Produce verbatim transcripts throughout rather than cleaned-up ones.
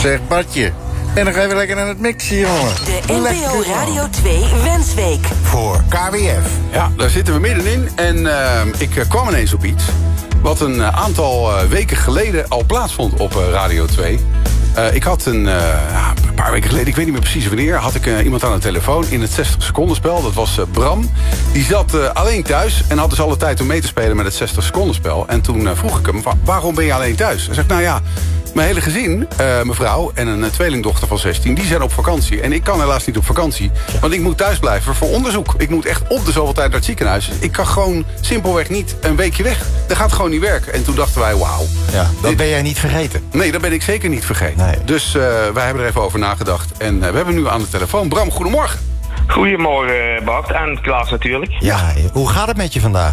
Zeg, Bartje. En dan ga je weer lekker aan het mixen, jongen. De N P O Radio twee Wensweek. Voor K W F. Ja, daar zitten we middenin. En uh, ik uh, kwam ineens op iets wat een uh, aantal uh, weken geleden al plaatsvond op uh, Radio twee. Uh, ik had een, uh, een paar weken geleden, ik weet niet meer precies wanneer... had ik uh, iemand aan de telefoon in het zestig seconden spel. Dat was uh, Bram. Die zat uh, alleen thuis en had dus alle tijd om mee te spelen met het zestig seconden spel. En toen uh, vroeg ik hem, waarom ben je alleen thuis? Hij zegt, nou ja, mijn hele gezin, uh, mevrouw en een uh, tweelingdochter van zestien... die zijn op vakantie. En ik kan helaas niet op vakantie, want ik moet thuis blijven voor onderzoek. Ik moet echt op de zoveel tijd naar het ziekenhuis. Ik kan gewoon simpelweg niet een weekje weg. Dat gaat gewoon niet werken. En toen dachten wij, wauw. Ja, dat ben jij niet vergeten. Nee, dat ben ik zeker niet vergeten. Nee. Dus uh, wij hebben er even over nagedacht. En uh, we hebben hem nu aan de telefoon. Bram, goedemorgen. Goedemorgen, Bart. En Klaas natuurlijk. Ja, hoe gaat het met je vandaag?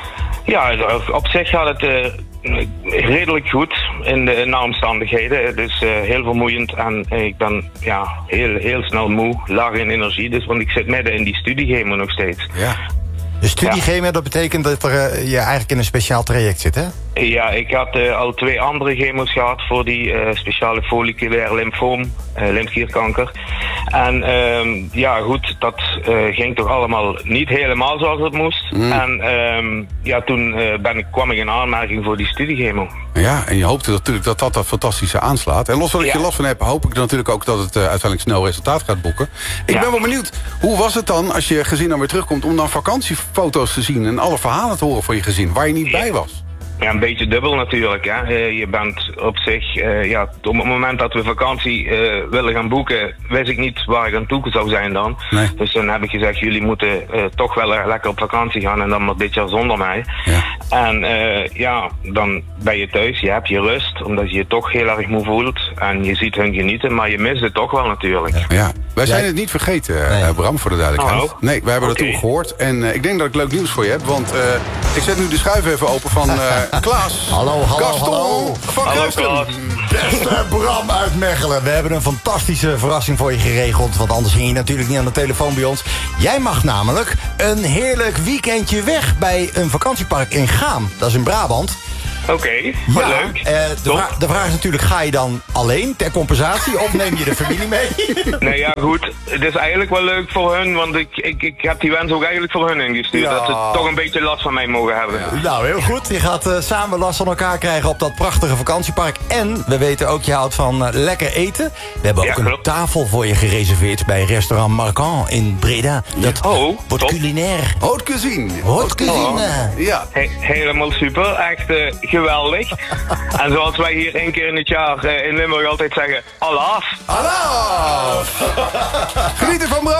Ja, op zich gaat het uh, redelijk goed in de na omstandigheden. Dus uh, heel vermoeiend en uh, ik ben ja, heel, heel snel moe, laag in energie. Dus, want ik zit midden in die studiegemo nog steeds. Ja. De studiegemo, ja. Dat betekent dat er, uh, je eigenlijk in een speciaal traject zit, hè? Ja, ik had uh, al twee andere chemo's gehad voor die uh, speciale folliculair lymfoom, uh, lymfklierkanker. En uh, ja, goed, dat uh, ging toch allemaal niet helemaal zoals het moest. Mm. En uh, ja, toen uh, ben ik, kwam ik in aanmerking voor die studiechemo. Ja, en je hoopte natuurlijk dat dat dat fantastische aanslaat. En los van dat ik ja. je last van heb, hoop ik natuurlijk ook dat het uh, uiteindelijk snel resultaat gaat boeken. Ik ja. ben wel benieuwd, hoe was het dan als je gezin dan weer terugkomt om dan vakantiefoto's te zien en alle verhalen te horen van je gezin, waar je niet ja. bij was? Ja, een beetje dubbel natuurlijk. Hè. Uh, je bent op zich, uh, ja, op het moment dat we vakantie uh, willen gaan boeken, wist ik niet waar ik aan toe zou zijn dan. Nee. Dus dan heb ik gezegd, jullie moeten uh, toch wel uh, lekker op vakantie gaan en dan maar dit jaar zonder mij. Ja. En uh, ja, dan ben je thuis, je hebt je rust, omdat je je toch heel erg moe voelt. En je ziet hun genieten, maar je mist het toch wel natuurlijk. Ja, ja. Wij zijn het niet vergeten, nee. uh, Bram, voor de duidelijkheid. Oh, nee, wij hebben okay. dat toen gehoord. En uh, ik denk dat ik leuk nieuws voor je heb, want uh, ik zet nu de schuif even open van uh, Klaas. Hallo, hallo, Gaston hallo. van hallo, Klaas. Beste Bram uit Mechelen. We hebben een fantastische verrassing voor je geregeld, want anders ging je natuurlijk niet aan de telefoon bij ons. Jij mag namelijk een heerlijk weekendje weg bij een vakantiepark in Gaam. Dat is in Brabant. Oké, okay, wat ja, leuk. Uh, de, vra- de vraag is natuurlijk, ga je dan alleen ter compensatie of neem je de familie mee? Nee, ja goed. Het is eigenlijk wel leuk voor hun, want ik, ik, ik heb die wens ook eigenlijk voor hun ingestuurd. Ja. Dat ze toch een beetje last van mij mogen hebben. Ja. Nou, heel goed. Je gaat uh, samen last van elkaar krijgen op dat prachtige vakantiepark. En we weten ook, je houdt van uh, lekker eten. We hebben ook ja, een klopt. tafel voor je gereserveerd bij restaurant Marquand in Breda. Dat oh, wordt culinair. Haute cuisine. Haute cuisine. Oh. Ja. He- helemaal super. Echt uh, geweldig. En zoals wij hier één keer in het jaar uh, in Limburg altijd zeggen, alaaf. Alaaf. Geniet ervan, Bram.